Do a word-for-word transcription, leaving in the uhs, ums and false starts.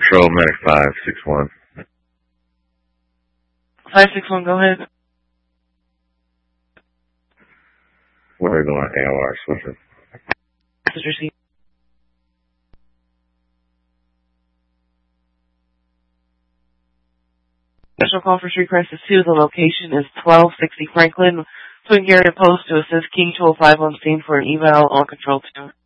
Control, Medic five six one. five six one, go ahead. We're going A O R, switching. Message received. Special call for Street Crisis two. The location is twelve sixty Franklin. Twin Garrett Post to assist King two oh five on scene for an eval on Control two.